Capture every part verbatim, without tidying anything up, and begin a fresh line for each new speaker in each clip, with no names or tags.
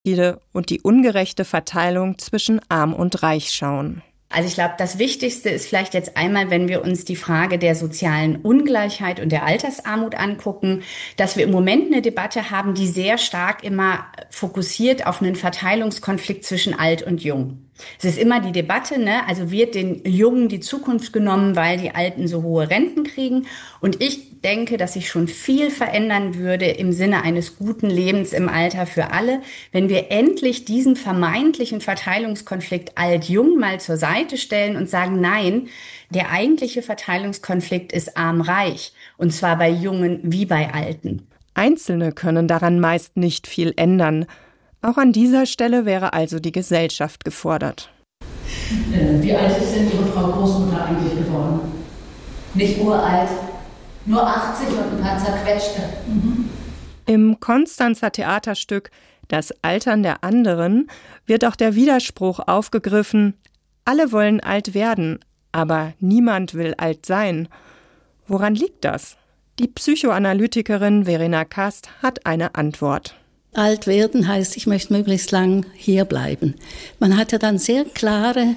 und die ungerechte Verteilung zwischen Arm und Reich schauen.
Also ich glaube, das Wichtigste ist vielleicht jetzt einmal, wenn wir uns die Frage der sozialen Ungleichheit und der Altersarmut angucken, dass wir im Moment eine Debatte haben, die sehr stark immer fokussiert auf einen Verteilungskonflikt zwischen Alt und Jung. Es ist immer die Debatte, ne? Also wird den Jungen die Zukunft genommen, weil die Alten so hohe Renten kriegen? Und ich denke, dass sich schon viel verändern würde im Sinne eines guten Lebens im Alter für alle, wenn wir endlich diesen vermeintlichen Verteilungskonflikt Alt-Jung mal zur Seite stellen und sagen, nein, der eigentliche Verteilungskonflikt ist arm-reich, und zwar bei Jungen wie bei Alten.
Einzelne können daran meist nicht viel ändern. Auch an dieser Stelle wäre also die Gesellschaft gefordert.
Wie alt ist denn Ihre Frau Großmutter eigentlich geworden?
Nicht uralt, nur achtzig und ein paar zerquetschte.
Mhm. Im Konstanzer Theaterstück Das Altern der anderen wird auch der Widerspruch aufgegriffen: Alle wollen alt werden, aber niemand will alt sein. Woran liegt das? Die Psychoanalytikerin Verena Kast hat eine Antwort.
Alt werden heißt, ich möchte möglichst lang hier bleiben. Man hat ja dann sehr klare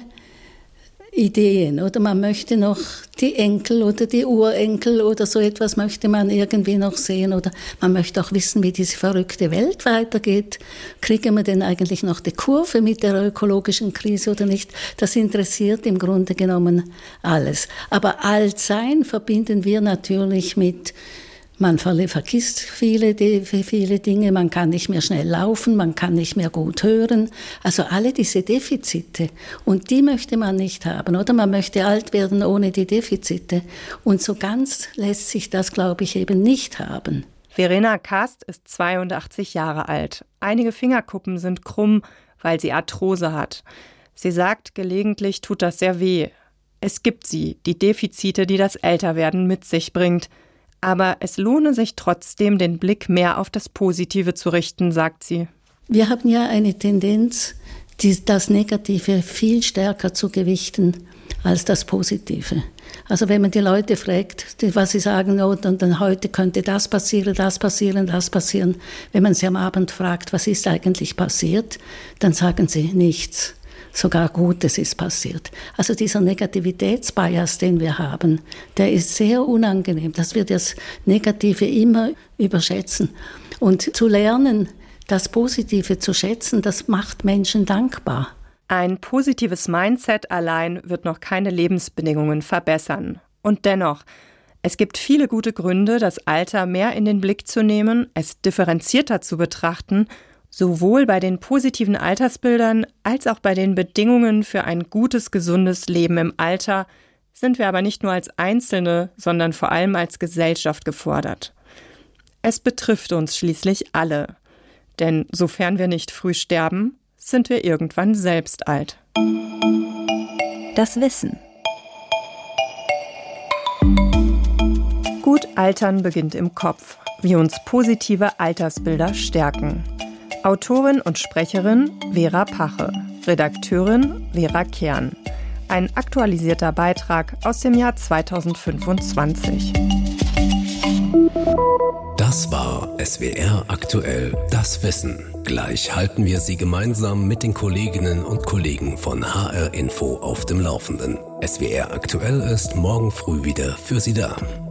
Ideen, oder man möchte noch die Enkel oder die Urenkel oder so etwas möchte man irgendwie noch sehen, oder man möchte auch wissen, wie diese verrückte Welt weitergeht. Kriegen wir denn eigentlich noch die Kurve mit der ökologischen Krise oder nicht? Das interessiert im Grunde genommen alles. Aber Altsein verbinden wir natürlich mit: Man vergisst viele, viele Dinge, man kann nicht mehr schnell laufen, man kann nicht mehr gut hören. Also alle diese Defizite. Und die möchte man nicht haben, oder? Man möchte alt werden ohne die Defizite. Und so ganz lässt sich das, glaube ich, eben nicht haben.
Verena Kast ist zweiundachtzig Jahre alt. Einige Fingerkuppen sind krumm, weil sie Arthrose hat. Sie sagt, gelegentlich tut das sehr weh. Es gibt sie, die Defizite, die das Älterwerden mit sich bringt. Aber es lohne sich trotzdem, den Blick mehr auf das Positive zu richten, sagt sie.
Wir haben ja eine Tendenz, die, das Negative viel stärker zu gewichten als das Positive. Also wenn man die Leute fragt, die, was sie sagen, oh, dann, dann heute könnte das passieren, das passieren, das passieren. Wenn man sie am Abend fragt, was ist eigentlich passiert, dann sagen sie nichts. Sogar Gutes ist passiert. Also dieser Negativitätsbias, den wir haben, der ist sehr unangenehm, dass wir das Negative immer überschätzen. Und zu lernen, das Positive zu schätzen, das macht Menschen dankbar.
Ein positives Mindset allein wird noch keine Lebensbedingungen verbessern. Und dennoch, es gibt viele gute Gründe, das Alter mehr in den Blick zu nehmen, es differenzierter zu betrachten, sowohl bei den positiven Altersbildern als auch bei den Bedingungen für ein gutes, gesundes Leben im Alter sind wir aber nicht nur als Einzelne, sondern vor allem als Gesellschaft gefordert. Es betrifft uns schließlich alle. Denn sofern wir nicht früh sterben, sind wir irgendwann selbst alt.
Das Wissen.
Gut altern beginnt im Kopf, wie uns positive Altersbilder stärken. Autorin und Sprecherin Vera Pache, Redakteurin Vera Kern. Ein aktualisierter Beitrag aus dem Jahr zweitausendfünfundzwanzig.
Das war S W R aktuell, das Wissen. Gleich halten wir Sie gemeinsam mit den Kolleginnen und Kollegen von H R Info auf dem Laufenden. S W R aktuell ist morgen früh wieder für Sie da.